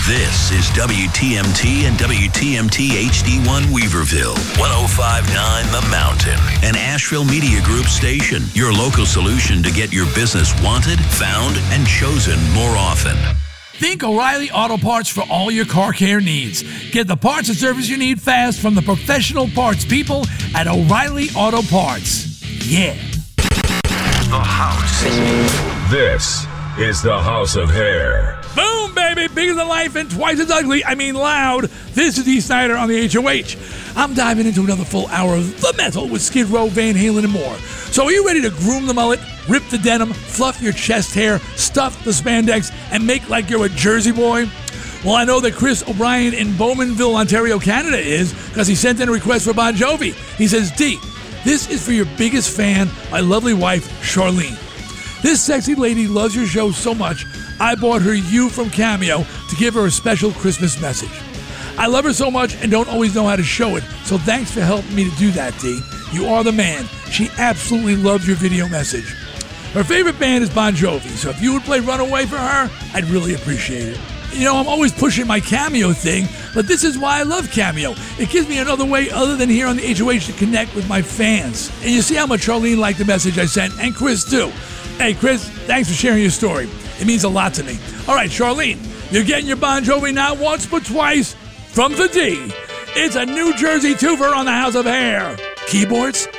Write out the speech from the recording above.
This is WTMT and WTMT HD1 Weaverville, 105.9 The Mountain, an Asheville Media Group station, your local solution to get your business wanted, found, and chosen more often. Think O'Reilly Auto Parts for all your car care needs. Get the parts and service you need fast from the professional parts people at O'Reilly Auto Parts. Yeah. The House. This is the House of Hair. Boom, baby! Bigger than life and twice as ugly. I mean loud. This is Dee Snider on the HOH. I'm diving into another full hour of the metal with Skid Row, Van Halen, and more. So are you ready to groom the mullet, rip the denim, fluff your chest hair, stuff the spandex, and make like you're a Jersey boy? Well, I know that Chris O'Brien in Bowmanville, Ontario, Canada is, because he sent in a request for Bon Jovi. He says, D, this is for your biggest fan, my lovely wife, Charlene. This sexy lady loves your show so much, I bought her You from Cameo to give her a special Christmas message. I love her so much and don't always know how to show it, so thanks for helping me to do that, D. You are the man. She absolutely loves your video message. Her favorite band is Bon Jovi, so if you would play Runaway for her, I'd really appreciate it. You know, I'm always pushing my Cameo thing, but this is why I love Cameo. It gives me another way other than here on the HOH to connect with my fans. And you see how much Charlene liked the message I sent, and Chris too. Hey, Chris, thanks for sharing your story. It means a lot to me. All right, Charlene, you're getting your Bon Jovi not once but twice from the D. It's a New Jersey twofer on the House of Hair. Keyboards,